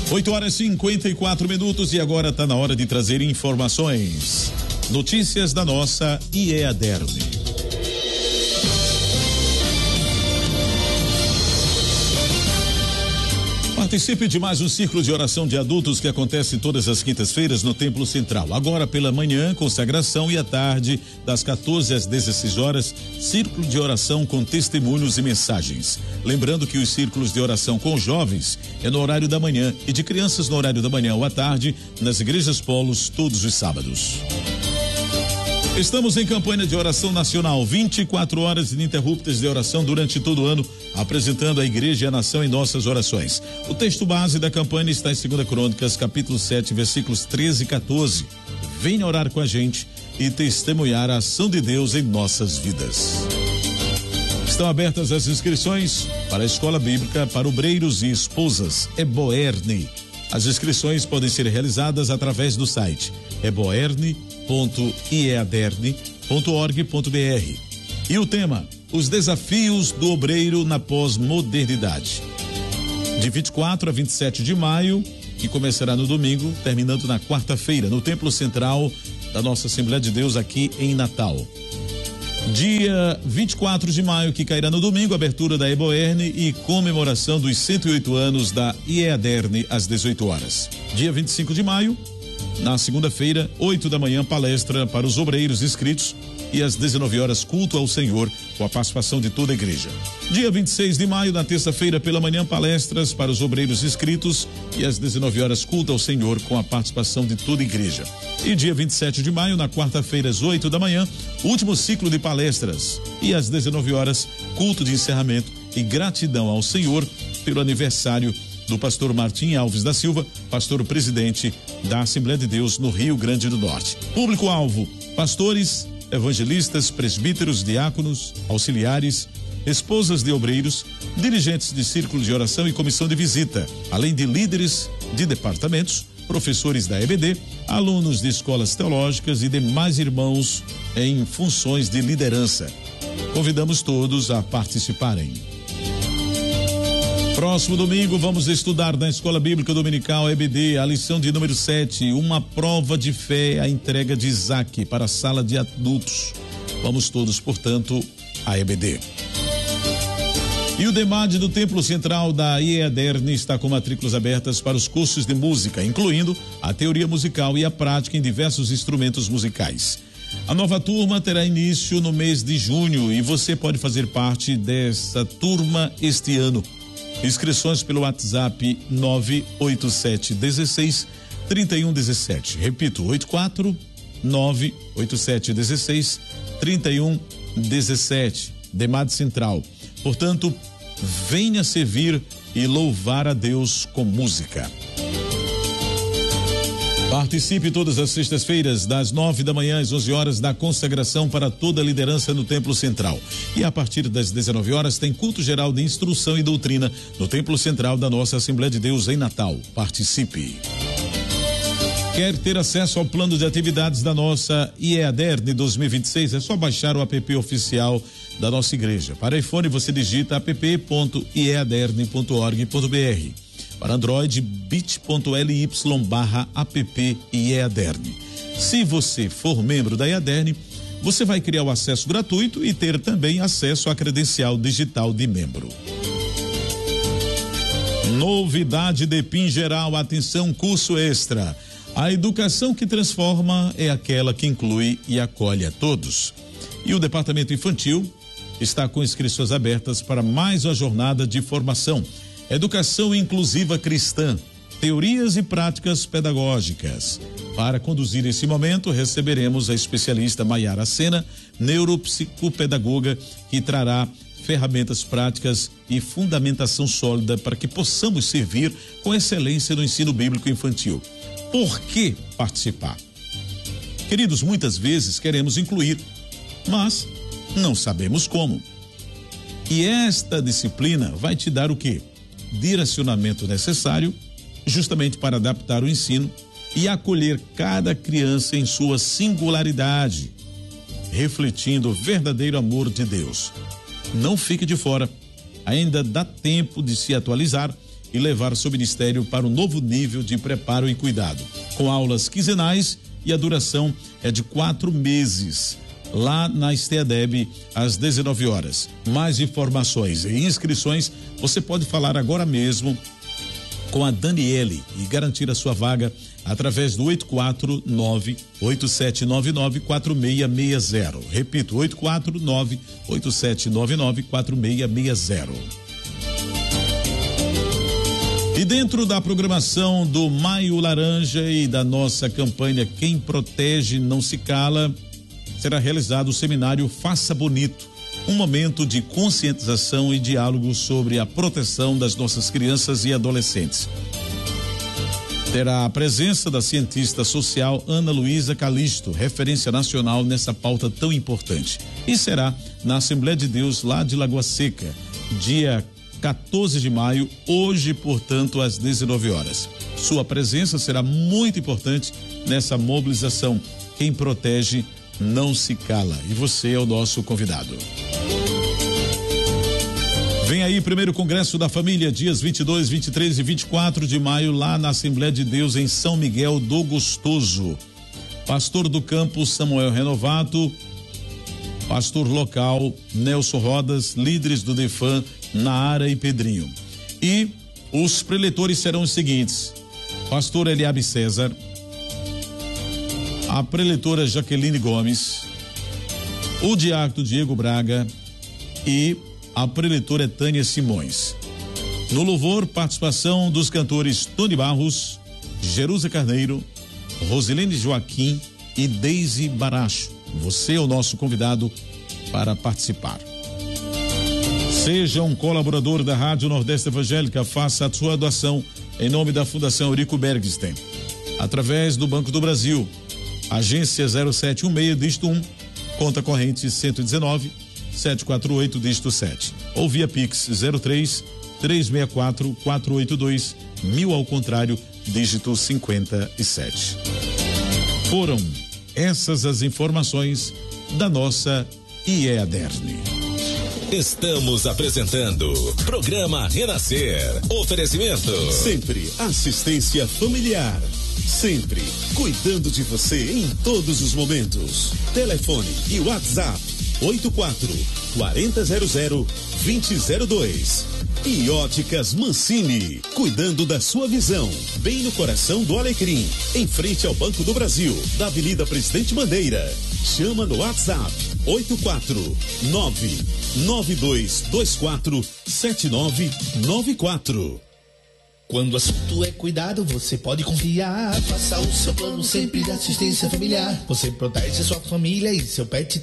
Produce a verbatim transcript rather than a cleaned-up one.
oito horas e cinquenta e quatro minutos e agora está na hora de trazer informações. Notícias da nossa I E A D E R N. Participe de mais um ciclo de oração de adultos que acontece todas as quintas-feiras no Templo Central. Agora pela manhã, consagração, e à tarde, das quatorze às dezesseis horas, círculo de oração com testemunhos e mensagens. Lembrando que os círculos de oração com jovens é no horário da manhã e de crianças no horário da manhã ou à tarde, nas igrejas polos, todos os sábados. Estamos em campanha de oração nacional, vinte e quatro horas ininterruptas de oração durante todo o ano, apresentando a igreja e a nação em nossas orações. O texto base da campanha está em segunda Crônicas, capítulo sete, versículos treze e quatorze. Venha orar com a gente e testemunhar a ação de Deus em nossas vidas. Estão abertas as inscrições para a Escola Bíblica para Obreiros e Esposas, EBOERNE. As inscrições podem ser realizadas através do site eboerne ponto i e a d e r n ponto org ponto b r. E o tema: os desafios do obreiro na pós-modernidade. De vinte e quatro a vinte e sete de maio, que começará no domingo, terminando na quarta-feira, no Templo Central da nossa Assembleia de Deus aqui em Natal. Dia vinte e quatro de maio, que cairá no domingo, abertura da EBOERNE e comemoração dos cento e oito anos da I E A D E R N às dezoito horas. Dia vinte e cinco de maio, na segunda-feira, oito da manhã, palestra para os obreiros inscritos e às dezenove horas, culto ao Senhor, com a participação de toda a igreja. Dia vinte e seis de maio, na terça-feira, pela manhã, palestras para os obreiros inscritos e às dezenove horas, culto ao Senhor, com a participação de toda a igreja. E dia vinte e sete de maio, na quarta-feira, às oito da manhã, último ciclo de palestras e às dezenove horas, culto de encerramento e gratidão ao Senhor pelo aniversário do pastor Martim Alves da Silva, pastor presidente da Assembleia de Deus no Rio Grande do Norte. Público-alvo: pastores, evangelistas, presbíteros, diáconos, auxiliares, esposas de obreiros, dirigentes de círculo de oração e comissão de visita, além de líderes de departamentos, professores da E B D, alunos de escolas teológicas e demais irmãos em funções de liderança. Convidamos todos a participarem. Próximo domingo vamos estudar na Escola Bíblica Dominical E B D a lição de número sete, uma prova de fé, a entrega de Isaac para a sala de adultos. Vamos todos, portanto, à E B D. E o DEMAD do Templo Central da I E A D E R N está com matrículas abertas para os cursos de música, incluindo a teoria musical e a prática em diversos instrumentos musicais. A nova turma terá início no mês de junho e você pode fazer parte dessa turma este ano. Inscrições pelo WhatsApp nove oito sete um seis, três um um sete. Repito, oito quatro nove oito sete um seis, três um um sete. DEMAD Central. Portanto, venha servir e louvar a Deus com música. Participe todas as sextas-feiras, das nove da manhã às onze horas, da consagração para toda a liderança no Templo Central. E a partir das dezenove horas tem culto geral de instrução e doutrina no Templo Central da nossa Assembleia de Deus em Natal. Participe. Quer ter acesso ao plano de atividades da nossa I E A D E R N dois mil e vinte e seis? É só baixar o app oficial da nossa igreja. Para iPhone você digita app ponto i e a d e r n ponto org ponto b r. Para Android, bit.ly barra app I E A D E R N. Se você for membro da I E A D E R N, você vai criar o acesso gratuito e ter também acesso à credencial digital de membro. Novidade de P I M Geral, atenção, curso extra. A educação que transforma é aquela que inclui e acolhe a todos. E o Departamento Infantil está com inscrições abertas para mais uma jornada de formação. Educação inclusiva cristã, teorias e práticas pedagógicas. Para conduzir esse momento, receberemos a especialista Maiara Sena, neuropsicopedagoga, que trará ferramentas práticas e fundamentação sólida para que possamos servir com excelência no ensino bíblico infantil. Por que participar? Queridos, muitas vezes queremos incluir, mas não sabemos como. E esta disciplina vai te dar o quê? Direcionamento necessário justamente para adaptar o ensino e acolher cada criança em sua singularidade, refletindo o verdadeiro amor de Deus. Não fique de fora, ainda dá tempo de se atualizar e levar seu ministério para um novo nível de preparo e cuidado. Com aulas quinzenais e a duração é de quatro meses. Lá na STEADEB, às dezenove horas. Mais informações e inscrições, você pode falar agora mesmo com a Daniele e garantir a sua vaga através do oito quatro nove, oito sete nove nove, quatro seis seis zero. Repito, oito quatro nove, oito sete nove nove, quatro seis seis zero. E dentro da programação do Maio Laranja e da nossa campanha Quem Protege Não Se Cala, será realizado o seminário Faça Bonito, um momento de conscientização e diálogo sobre a proteção das nossas crianças e adolescentes. Terá a presença da cientista social Ana Luísa Calisto, referência nacional nessa pauta tão importante. E será na Assembleia de Deus, lá de Lagoa Seca, dia quatorze de maio, hoje, portanto, às dezenove horas. Sua presença será muito importante nessa mobilização. Quem protege não se cala. E você é o nosso convidado. Vem aí, primeiro Congresso da Família, dias vinte e dois, vinte e três e vinte e quatro de maio, lá na Assembleia de Deus, em São Miguel do Gostoso. Pastor do campo Samuel Renovato, pastor local Nelson Rodas, líderes do Defam, Naara e Pedrinho. E os preletores serão os seguintes: pastor Eliabe César, a preletora Jaqueline Gomes, o diácono Diego Braga e a preletora Tânia Simões. No louvor, participação dos cantores Tony Barros, Jerusa Carneiro, Rosilene Joaquim e Deise Baracho. Você é o nosso convidado para participar. Seja um colaborador da Rádio Nordeste Evangélica, faça a sua doação em nome da Fundação Eurico Bergstein, através do Banco do Brasil, agência zero sete um seis, dígito um, conta corrente cento e dezenove, sete quatro oito, dígito sete, ou via Pix zero três, três seis quatro, quatro oito dois, mil ao contrário, dígito cinquenta e sete. Foram essas as informações da nossa I E A D E R N. Estamos apresentando Programa Renascer. Oferecimento. Sempre assistência familiar. Sempre cuidando de você em todos os momentos. Telefone e WhatsApp oito quatro, quatro zero zero, dois zero zero dois. E Óticas Mancini, cuidando da sua visão, bem no coração do Alecrim, em frente ao Banco do Brasil, da Avenida Presidente Bandeira. Chama no WhatsApp oito quatro nove, nove dois dois quatro, sete nove nove quatro. Quando o assunto é cuidado, você pode confiar. Faça o seu plano sempre de assistência familiar. Você protege sua família e seu pet